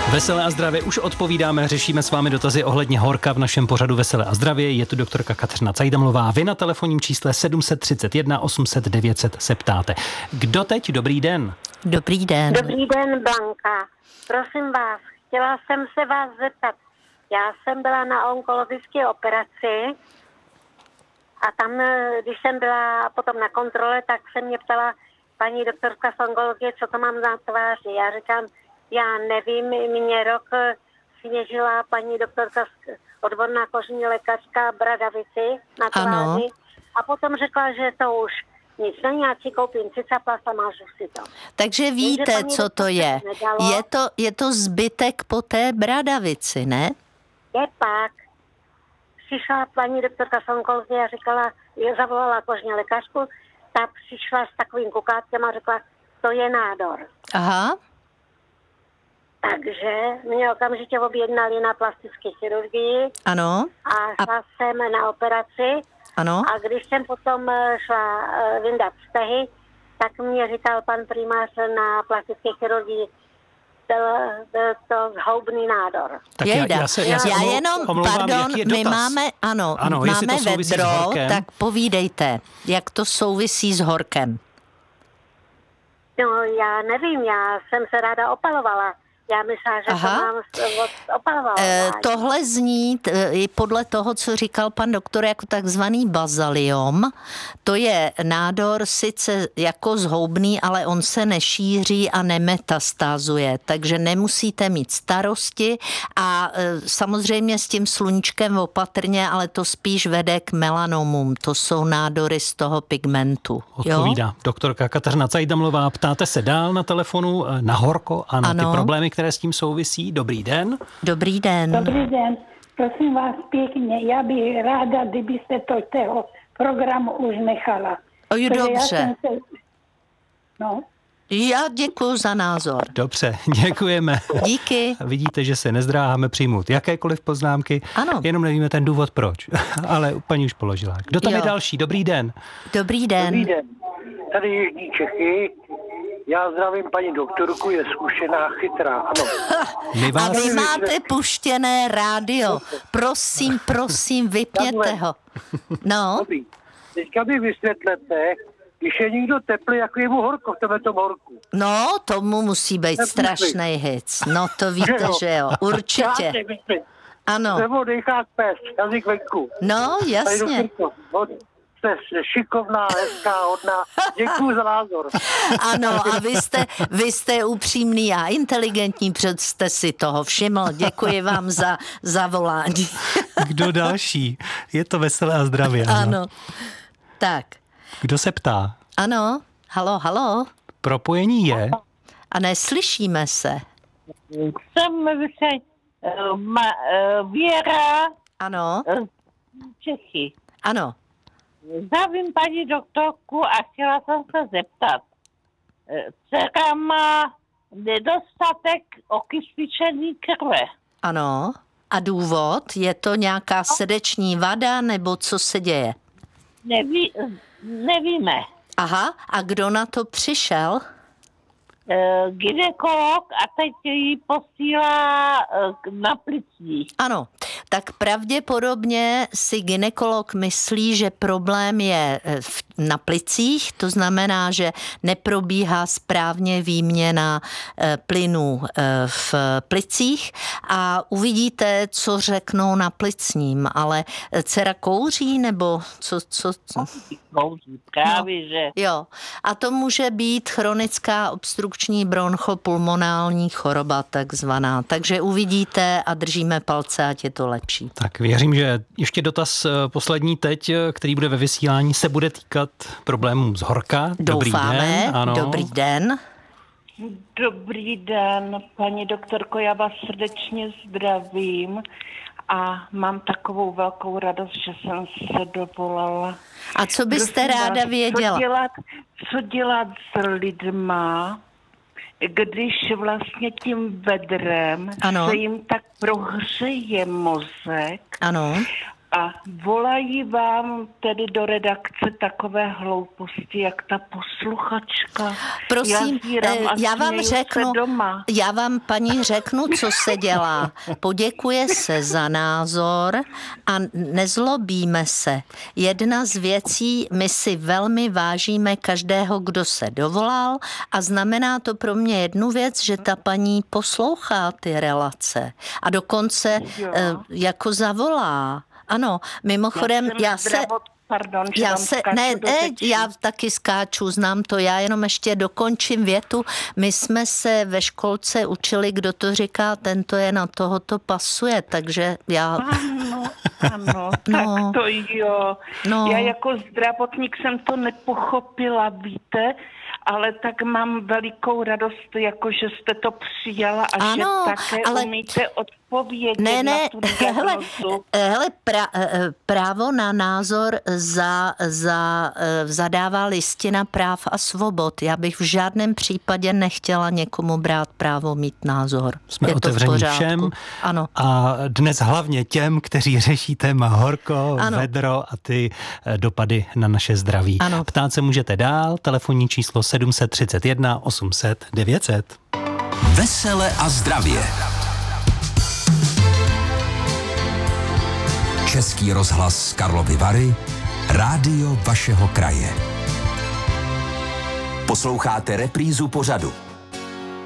Veselé a zdravě už odpovídáme, řešíme s vámi dotazy ohledně horka v našem pořadu Veselé a zdravě. Je tu doktorka Kateřina Cajdamlová. Vy na telefonním čísle 731 800 900 se ptáte. Kdo teď? Dobrý den. Dobrý den. Dobrý den, Blanka. Prosím vás, chtěla jsem se vás zeptat. Já jsem byla na onkologické operaci a tam, když jsem byla potom na kontrole, tak se mě ptala paní doktorka z onkologie, co to mám na tváři. Já říkám, já nevím, mě rok sněžila paní doktorka, odborná kožní lékařka bradavici na tváři. A potom řekla, že to už nic není, já si koupím Cicaplast a mážu si to. Takže víte, co to je. Je to zbytek po té bradavici, ne? Je pak. Přišla paní doktorka z onkologie a říkala, zavolala kožní lékařku, ta přišla s takovým kukátkem a řekla, to je nádor. Aha. Takže mě okamžitě objednali na plastické chirurgii. Ano. A šla jsem na operaci. Ano. A když jsem potom šla vyndat stehy, tak mě říkal pan primář na plastické chirurgii, byl to zhoubný nádor. Tak já jenom, omlouvám, pardon, my máme, máme vedro, tak povídejte, jak to souvisí s horkem. No, já nevím, já jsem se ráda opalovala. Já myslela, že to mám opalovala. Tohle zní i podle toho, co říkal pan doktor, jako takzvaný bazaliom. To je nádor sice jako zhoubný, ale on se nešíří a nemetastázuje, takže nemusíte mít starosti a samozřejmě s tím sluníčkem opatrně, ale to spíš vede k melanomům. To jsou nádory z toho pigmentu. Odpovídá doktorka Kateřina Cajdamlová. Ptáte se dál na telefonu na horko a na ty problémy, které s tím souvisí. Dobrý den. Dobrý den. Dobrý den. Prosím vás pěkně, já bych ráda, kdybyste to toho programu už nechala. Dobře. Já děkuju za názor. Dobře, děkujeme. Díky. Vidíte, že se nezdráháme přijmout jakékoliv poznámky. Ano. Jenom nevíme ten důvod proč. Ale paní už položila. Kdo tam je další? Dobrý den. Dobrý den. Dobrý den. Tady Jižní Čechy. Já zdravím paní doktorku, je zkušená, chytrá, ano. A vy máte puštěné rádio. Prosím, vypněte ho. No. Dobrý. Teďka mi vysvětlete, když je někdo teplý, jako je mu horko v tomhletom horku. No, tomu musí být strašný hic. No, to víte, že jo. Určitě. Ano. Nebo dejchá pes, jazyk venku. No, jasně. Jste šikovná, hezká, hodná. Děkuju za názor. Ano, a vy jste upřímný a inteligentní, před jste si toho všiml. Děkuji vám za volání. Kdo další? Je to Veselé a zdravě. Ano. Tak. Kdo se ptá? Ano. Halo. Propojení je. A neslyšíme se. Jsem Věra. Ano. Čechy. Ano. Zdravím paní doktorku a chtěla jsem se zeptat. Dcera má nedostatek okysličené krve. Ano. A důvod? Je to nějaká srdeční vada nebo co se děje? Nevíme. Aha. A kdo na to přišel? Gynekolog a teď ji posílá na plicích. Ano, tak pravděpodobně si gynekolog myslí, že problém je na plicích, to znamená, že neprobíhá správně výměna plynů v plicích a uvidíte, co řeknou na plicním, ale dcera kouří nebo co? Kouří, právě že. Jo, a to může být chronická obstrukční bronchopulmonální choroba takzvaná, takže uvidíte a držíme palce, ať je to lepší. Tak věřím, že ještě dotaz poslední teď, který bude ve vysílání, se bude týkat problémů z horka. Doufáme. Dobrý den. Ano. Dobrý den. Dobrý den, paní doktorko, já vás srdečně zdravím a mám takovou velkou radost, že jsem se dovolala. A co byste ráda věděla? Co dělat s lidma, když vlastně tím vedrem se jim tak prohřeje mozek ano. A volají vám tedy do redakce takové hlouposti, jak ta posluchačka. Prosím, já vám, paní, řeknu, co se dělá. Poděkuje se za názor a nezlobíme se. Jedna z věcí, my si velmi vážíme každého, kdo se dovolal, a znamená to pro mě jednu věc, že ta paní poslouchá ty relace a dokonce jako zavolá. Ano, mimochodem, já taky skáču, znám to, já jenom ještě dokončím větu. My jsme se ve školce učili, kdo to říká, tento je na tohoto pasuje, takže já... Ano, tak to jo. No. Já jako zdravotník jsem to nepochopila, víte, ale tak mám velikou radost, jako že jste to přijala a že také umíte odpovědět na tu diagnozu. Hele, právo na názor zadává Listina práv a svobod. Já bych v žádném případě nechtěla někomu brát právo mít názor. Jsme otevření všem. Ano. A dnes hlavně těm, kteří řeší téma horko, vedro a ty dopady na naše zdraví. Ano. Ptát se můžete dál, telefonní číslo 731 800 900. Vesele a zdravě. Český rozhlas Karlovy Vary, rádio vašeho kraje. Posloucháte reprízu pořadu